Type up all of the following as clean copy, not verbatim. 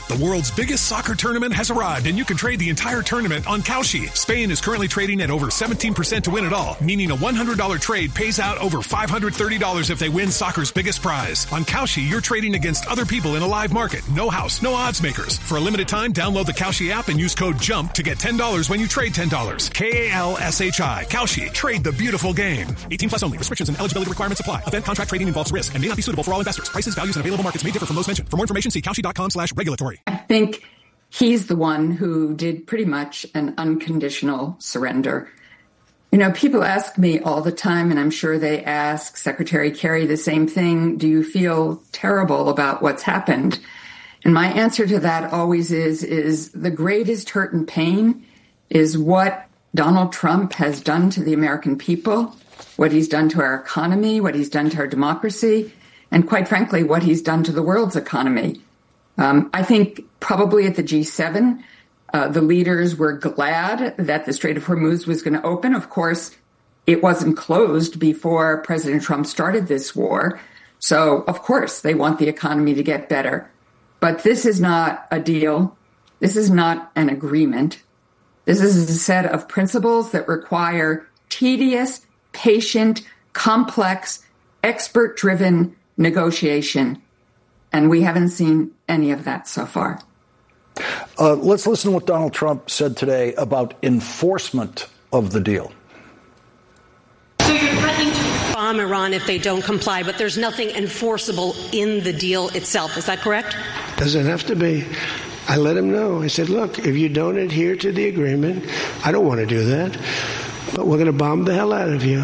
The world's biggest soccer tournament has arrived, and you can trade the entire tournament on Kalshi. Spain is currently trading at over 17% to win it all, meaning a $100 trade pays out over $530 if they win soccer's biggest prize. On Kalshi, you're trading against other people in a live market. No house, no odds makers. For a limited time, download the Kalshi app and use code JUMP to get $10 when you trade $10. Kalshi. Kalshi. Trade the beautiful game. 18 plus only. Restrictions and eligibility requirements apply. Event contract trading involves risk and may not be suitable for all investors. Prices, values, and available markets may differ from those mentioned. For more information, see kalshi.com/regulatory. I think he's the one who did pretty much an unconditional surrender. You know, people ask me all the time, and I'm sure they ask Secretary Kerry the same thing. Do you feel terrible about what's happened? And my answer to that always is the greatest hurt and pain is what Donald Trump has done to the American people, what he's done to our economy, what he's done to our democracy, and quite frankly, what he's done to the world's economy. I think probably at the G7, the leaders were glad that the Strait of Hormuz was going to open. Of course, it wasn't closed before President Trump started this war. So, of course, they want the economy to get better. But this is not a deal. This is not an agreement. This is a set of principles that require tedious, patient, complex, expert-driven negotiation. And we haven't seen any of that so far. Let's listen to what Donald Trump said today about enforcement of the deal. So you're threatening to bomb Iran if they don't comply, but there's nothing enforceable in the deal itself. Is that correct? Doesn't have to be. I let him know. I said, look, if you don't adhere to the agreement, I don't want to do that, but we're going to bomb the hell out of you.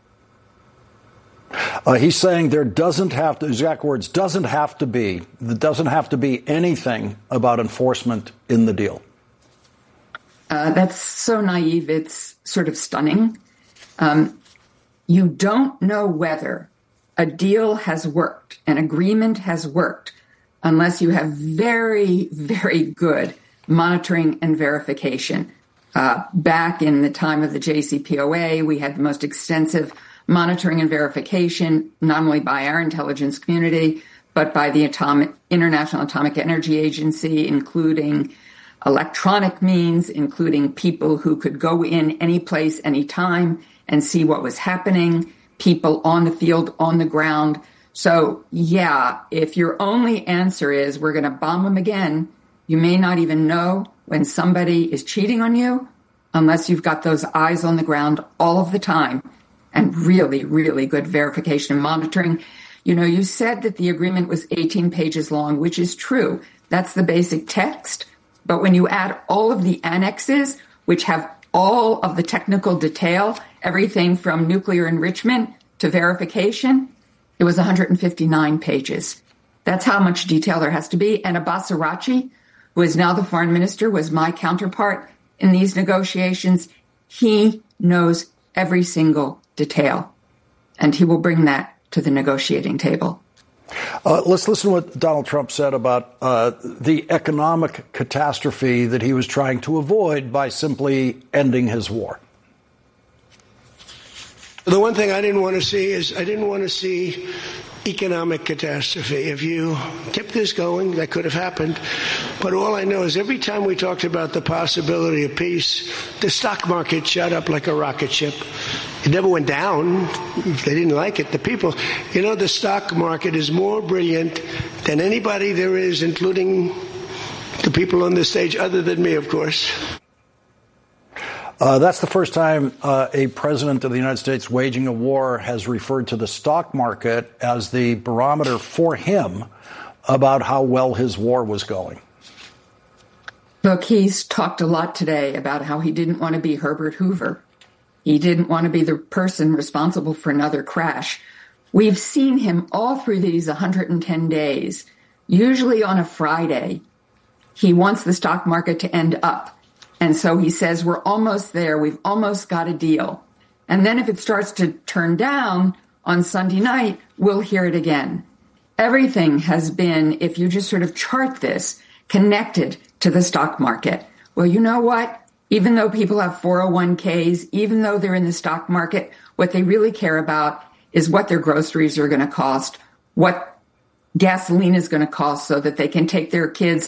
He's saying there doesn't have to, exact words, there doesn't have to be anything about enforcement in the deal. That's so naive. It's sort of stunning. You don't know whether a deal has worked, an agreement has worked, unless you have very, very good monitoring and verification. Back in the time of the JCPOA, we had the most extensive monitoring and verification, not only by our intelligence community, but by the International Atomic Energy Agency, including electronic means, including people who could go in any place, any time, and see what was happening, people on the field, on the ground. So, yeah, if your only answer is we're going to bomb them again, you may not even know when somebody is cheating on you unless you've got those eyes on the ground all of the time. And really, really good verification and monitoring. You know, you said that the agreement was 18 pages long, which is true. That's the basic text. But when you add all of the annexes, which have all of the technical detail, everything from nuclear enrichment to verification, it was 159 pages. That's how much detail there has to be. And Abbas Araghchi, who is now the foreign minister, was my counterpart in these negotiations. He knows every single detail, and he will bring that to the negotiating table. Let's listen to what Donald Trump said about the economic catastrophe that he was trying to avoid by simply ending his war. The one thing I didn't want to see economic catastrophe. If you kept this going, that could have happened. But all I know is every time we talked about the possibility of peace, the stock market shot up like a rocket ship. It never went down. They didn't like it. The people, you know, the stock market is more brilliant than anybody there is, including the people on the stage, other than me, of course. That's the first time a president of the United States waging a war has referred to the stock market as the barometer for him about how well his war was going. Look, he's talked a lot today about how he didn't want to be Herbert Hoover. He didn't want to be the person responsible for another crash. We've seen him all through these 110 days, usually on a Friday. He wants the stock market to end up. And so he says, we're almost there. We've almost got a deal. And then if it starts to turn down on Sunday night, we'll hear it again. Everything has been, if you just sort of chart this, connected to the stock market. Well, you know what? Even though people have 401ks, even though they're in the stock market, what they really care about is what their groceries are going to cost, what gasoline is going to cost so that they can take their kids